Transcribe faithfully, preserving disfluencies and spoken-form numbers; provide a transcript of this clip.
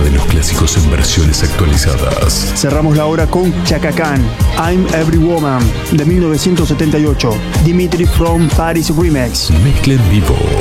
de los clásicos en versiones actualizadas. Cerramos la hora con Chaka Khan, I'm Every Woman, de mil novecientos setenta y ocho. Dimitri from Paris Remix. Mezcla en vivo.